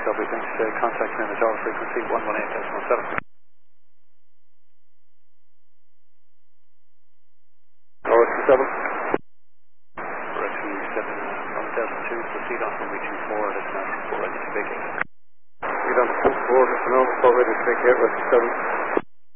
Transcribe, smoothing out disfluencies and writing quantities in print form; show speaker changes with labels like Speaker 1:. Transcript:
Speaker 1: We're going to contact you on the tower frequency 118.7.
Speaker 2: Oh, 7.
Speaker 1: We're actually 7 1002, proceed on runway 24, that's now 4 ready to vacate.
Speaker 2: Proceed on 24, that's now 4 ready to vacate, 7.